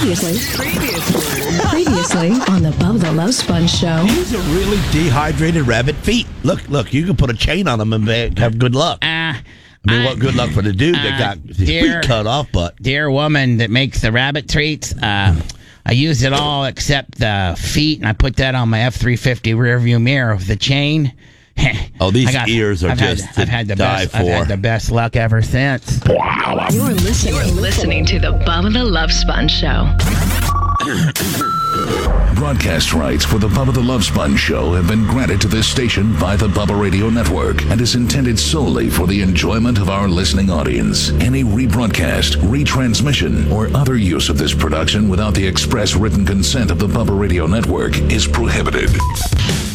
Previously on the Bubba the Love Sponge Show. These are really dehydrated rabbit feet. Look, you can put a chain on them and have good luck. What good luck for the dude that got his feet cut off, but... Dear woman that makes the rabbit treats, I used it all except the feet, and I put that on my F-350 rearview mirror with the chain. These ears are I've had the best luck ever since. You're listening to the Bubba the Love Sponge Show. Broadcast rights for the Bubba the Love Sponge Show have been granted to this station by the Bubba Radio Network and is intended solely for the enjoyment of our listening audience. Any rebroadcast, retransmission, or other use of this production without the express written consent of the Bubba Radio Network is prohibited.